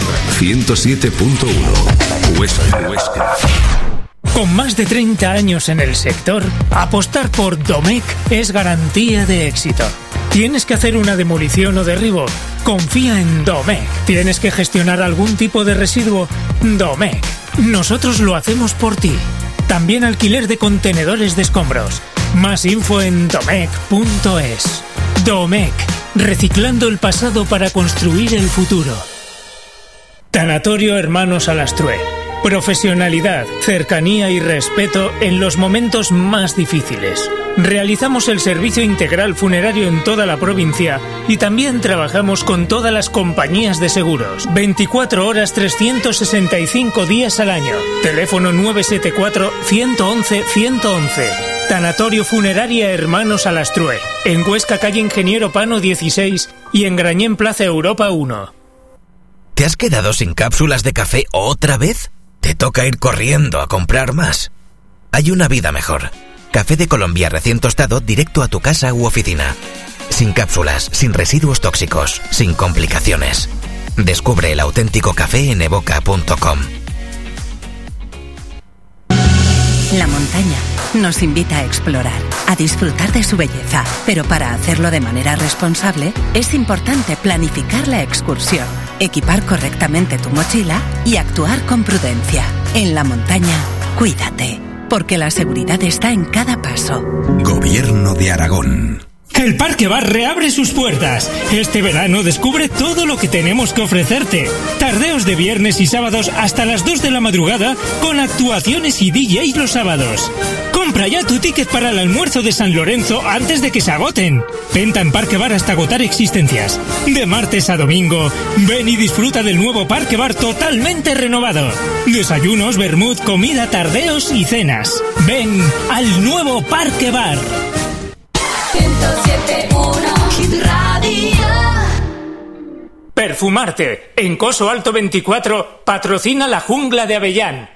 107.1. Huesca. Con más de 30 años en el sector, apostar por Domecq es garantía de éxito. ¿Tienes que hacer una demolición o derribo? Confía en Domecq. ¿Tienes que gestionar algún tipo de residuo? Domecq. Nosotros lo hacemos por ti. También alquiler de contenedores de escombros. Más info en domecq.es. Domecq. Reciclando el pasado para construir el futuro. Tanatorio Hermanos Alastrué. Profesionalidad, cercanía y respeto en los momentos más difíciles. Realizamos el servicio integral funerario en toda la provincia y también trabajamos con todas las compañías de seguros. 24 horas, 365 días al año. Teléfono 974-111-111. Tanatorio Funeraria Hermanos Alastrué. En Huesca, calle Ingeniero Pano 16 y en Grañén, Plaza Europa 1. ¿Te has quedado sin cápsulas de café otra vez? ¿Te toca ir corriendo a comprar más? Hay una vida mejor. Café de Colombia recién tostado directo a tu casa u oficina. Sin cápsulas, sin residuos tóxicos, sin complicaciones. Descubre el auténtico café en evoca.com. La montaña nos invita a explorar, a disfrutar de su belleza, pero para hacerlo de manera responsable es importante planificar la excursión, equipar correctamente tu mochila y actuar con prudencia. En la montaña, cuídate, porque la seguridad está en cada paso. Gobierno de Aragón. El Parque Bar reabre sus puertas. Este verano descubre todo lo que tenemos que ofrecerte. Tardeos de viernes y sábados hasta las 2 de la madrugada con actuaciones y DJs los sábados. Compra ya tu ticket para el almuerzo de San Lorenzo antes de que se agoten. Venta en Parque Bar hasta agotar existencias. De martes a domingo, ven y disfruta del nuevo Parque Bar totalmente renovado. Desayunos, vermut, comida, tardeos y cenas. Ven al nuevo Parque Bar. 107.1 Hit Radio. Perfumarte. En Coso Alto 24 patrocina la Jungla de Avellán.